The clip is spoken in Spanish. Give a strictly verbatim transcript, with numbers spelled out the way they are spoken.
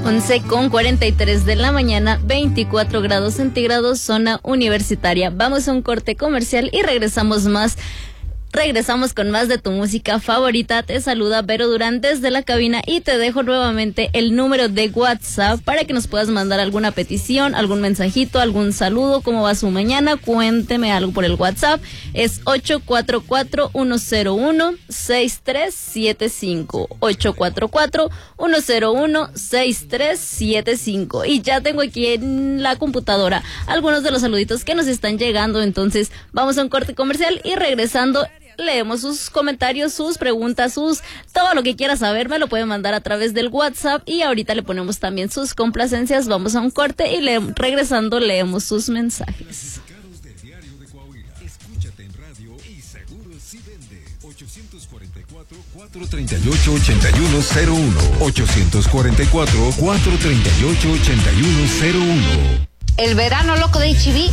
once con cuarenta y tres de la mañana, veinticuatro grados centígrados, zona universitaria. Vamos a un corte comercial y regresamos más. Regresamos con más de tu música favorita. Te saluda Vero Durán desde la cabina y te dejo nuevamente el número de WhatsApp para que nos puedas mandar alguna petición, algún mensajito, algún saludo, cómo va su mañana. Cuénteme algo por el WhatsApp. Es ocho cuatro cuatro, uno cero uno, seis tres siete cinco. ocho cuatro cuatro, uno cero uno, seis tres siete cinco. Y ya tengo aquí en la computadora algunos de los saluditos que nos están llegando. Entonces vamos a un corte comercial y regresando leemos sus comentarios, sus preguntas, sus todo lo que quiera saber, me lo puede mandar a través del WhatsApp y ahorita le ponemos también sus complacencias. Vamos a un corte y le, regresando leemos sus mensajes. Escúchate en radio y seguro si vende. ochocientos cuarenta y cuatro, cuatrocientos treinta y ocho, ochenta y uno cero uno. ochocientos cuarenta y cuatro, cuatrocientos treinta y ocho, ochenta y uno cero uno. El verano loco de H I V